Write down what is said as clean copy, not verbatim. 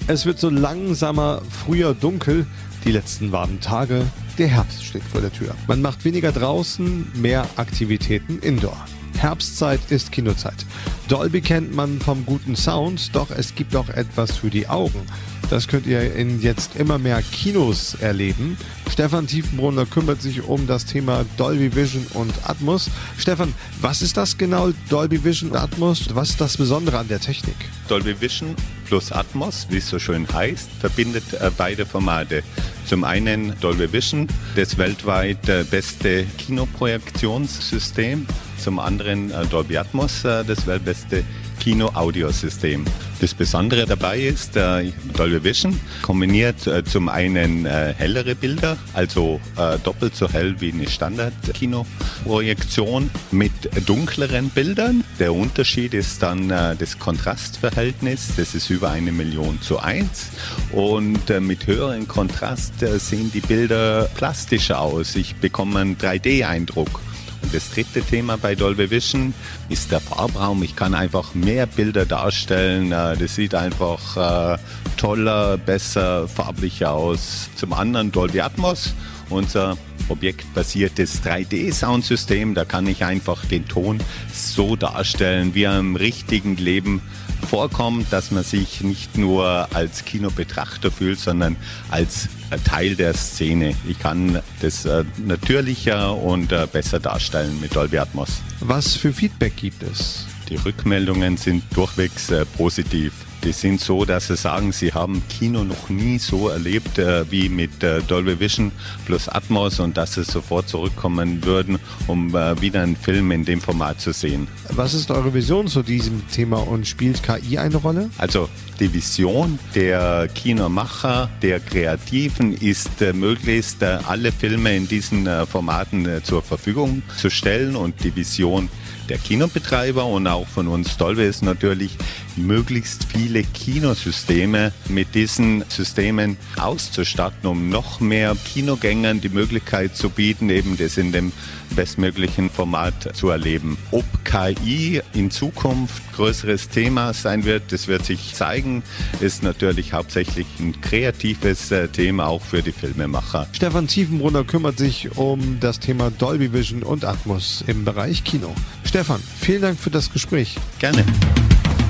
Es wird so langsamer, früher dunkel, die letzten warmen Tage, der Herbst steht vor der Tür. Man macht weniger draußen, mehr Aktivitäten indoor. Herbstzeit ist Kinozeit. Dolby kennt man vom guten Sound, doch es gibt auch etwas für die Augen. Das könnt ihr in jetzt immer mehr Kinos erleben. Stefan Tiefenbrunner kümmert sich um das Thema Dolby Vision und Atmos. Stefan, was ist das genau, Dolby Vision und Atmos? Was ist das Besondere an der Technik? Dolby Vision plus Atmos, wie es so schön heißt, verbindet beide Formate. Zum einen Dolby Vision, das weltweit beste Kinoprojektionssystem. Zum anderen Dolby Atmos, das weltbeste Kino-Audiosystem. Das Besondere dabei ist, Dolby Vision kombiniert zum einen hellere Bilder, also doppelt so hell wie eine Standard-Kinoprojektion mit dunkleren Bildern. Der Unterschied ist dann das Kontrastverhältnis, das ist über 1:1. Und mit höherem Kontrast sehen die Bilder plastischer aus. Ich bekomme einen 3D-Eindruck. Das dritte Thema bei Dolby Vision ist der Farbraum. Ich kann einfach mehr Bilder darstellen. Das sieht einfach toller, besser, farblicher aus. Zum anderen Dolby Atmos, unser objektbasiertes 3D-Soundsystem. Da kann ich einfach den Ton so darstellen, wie er im richtigen Leben vorkommt, dass man sich nicht nur als Kinobetrachter fühlt, sondern als Teil der Szene. Ich kann das natürlicher und besser darstellen mit Dolby Atmos. Was für Feedback gibt es? Die Rückmeldungen sind durchwegs positiv. Die sind so, dass sie sagen, sie haben Kino noch nie so erlebt wie mit Dolby Vision plus Atmos und dass sie sofort zurückkommen würden, um wieder einen Film in dem Format zu sehen. Was ist eure Vision zu diesem Thema und spielt KI eine Rolle? Also die Vision der Kinomacher, der Kreativen ist möglichst alle Filme in diesen Formaten zur Verfügung zu stellen und die Vision der Kinobetreiber und auch von uns Dolby ist natürlich, möglichst viele Kinosysteme mit diesen Systemen auszustatten, um noch mehr Kinogängern die Möglichkeit zu bieten, eben das in dem bestmöglichen Format zu erleben. Ob KI in Zukunft größeres Thema sein wird, das wird sich zeigen, ist natürlich hauptsächlich ein kreatives Thema auch für die Filmemacher. Stefan Tiefenbrunner kümmert sich um das Thema Dolby Vision und Atmos im Bereich Kino. Stefan, vielen Dank für das Gespräch. Gerne.